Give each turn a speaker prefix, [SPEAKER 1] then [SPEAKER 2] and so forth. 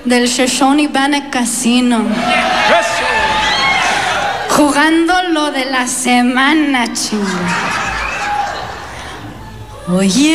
[SPEAKER 1] del Shoshone Bannock Casino. Jugando lo de la semana, chingo. Oye.